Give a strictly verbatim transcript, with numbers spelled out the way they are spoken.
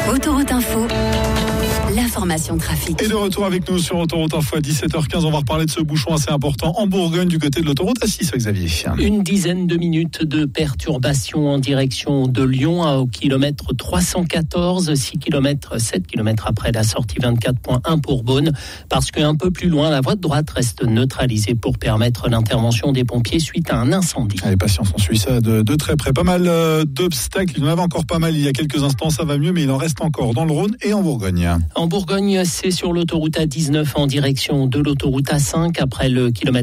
Autoroute Info, l'information trafic. Et de retour avec nous sur Autoroute Info à dix-sept heures quinze, on va reparler de ce bouchon assez important en Bourgogne du côté de l'autoroute A six, Xavier. Une dizaine de minutes de perturbation en direction de Lyon au kilomètre trois cent quatorze, six kilomètres, sept kilomètres après la sortie vingt-quatre point un pour Beaune, parce qu'un peu plus loin, la voie de droite reste neutralisée pour permettre l'intervention des pompiers suite à un incendie. Allez, patience, on suit ça de, de très près. Pas mal euh, d'obstacles, il y en avait encore pas mal il y a quelques instants, ça va mieux, mais il en reste encore dans le Rhône et en Bourgogne. En Bourgogne, c'est sur l'autoroute A dix-neuf en direction de l'autoroute A cinq, après le kilomètre